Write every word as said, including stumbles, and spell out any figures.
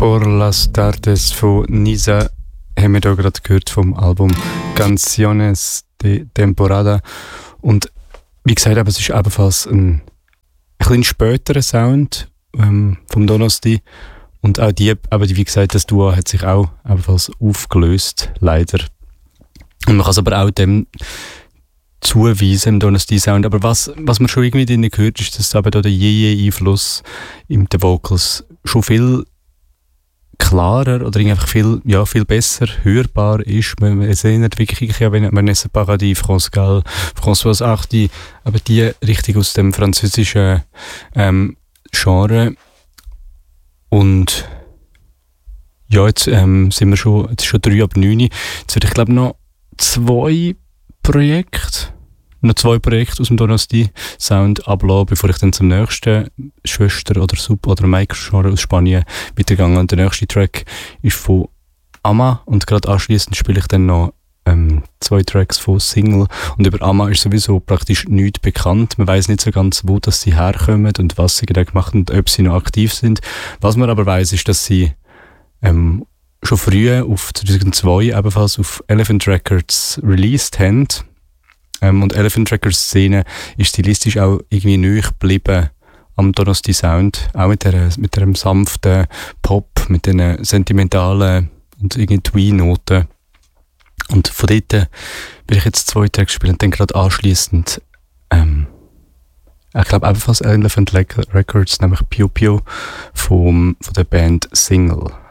Por las tardes von Nisa haben wir da gerade gehört vom Album Canciones de Temporada. Und wie gesagt, aber es ist ebenfalls ein, ein bisschen späterer Sound ähm, vom Donosti. Und auch die, aber wie gesagt, das Duo hat sich auch ebenfalls aufgelöst, leider. Und man kann es aber auch dem zuweisen, im Donosti-Sound. Aber was, was man schon irgendwie drin gehört, ist, dass aber da der Je-Je-Einfluss in den Vocals schon viel klarer oder einfach viel, ja, viel besser hörbar ist. Man, man erinnert wirklich an Vanessa Paradis, France Gall, Françoise Hardy, aber die richtig aus dem französischen ähm, Genre. Und ja, jetzt ähm, sind wir schon, jetzt ist schon drei ab neun. Jetzt würde ich glaube noch zwei Projekte, noch zwei Projekte aus dem Donosti-Sound ablassen, bevor ich dann zum nächsten Schwester- oder Sub- oder Mike-Genre aus Spanien weitergegangen. Und der nächste Track ist von Ama und gerade anschliessend spiele ich dann noch ähm, zwei Tracks von Single. Und über Ama ist sowieso praktisch nichts bekannt. Man weiß nicht so ganz, wo das sie herkommen und was sie gerade gemacht haben und ob sie noch aktiv sind. Was man aber weiß, ist, dass sie ähm, schon früh auf zweitausendzwei ebenfalls auf Elephant Records released haben. Ähm, und Elephant Records Szene ist stilistisch auch irgendwie neu geblieben am Donosti Sound. Auch mit der, mit dem sanften Pop, mit den sentimentalen und irgendwie Twee-Noten. Und von dort will ich jetzt zwei Tracks spielen und dann gerade anschliessend ähm, ich glaube ebenfalls Elephant Records, nämlich Pio Pio vom, von der Band Single.